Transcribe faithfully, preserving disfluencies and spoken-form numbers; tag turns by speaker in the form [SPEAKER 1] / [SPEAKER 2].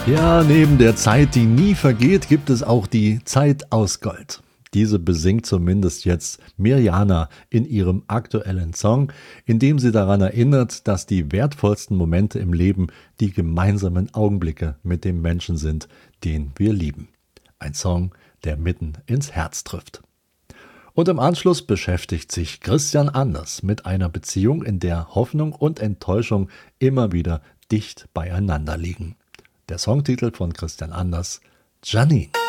[SPEAKER 1] Ja, neben der Zeit, die nie vergeht, gibt es auch die Zeit aus Gold. Diese besingt zumindest jetzt Mirjana in ihrem aktuellen Song, in dem sie daran erinnert, dass die wertvollsten Momente im Leben die gemeinsamen Augenblicke mit dem Menschen sind, den wir lieben. Ein Song, der mitten ins Herz trifft. Und im Anschluss beschäftigt sich Christian Anders mit einer Beziehung, in der Hoffnung und Enttäuschung immer wieder dicht beieinander liegen. Der Songtitel von Christian Anders: Janine.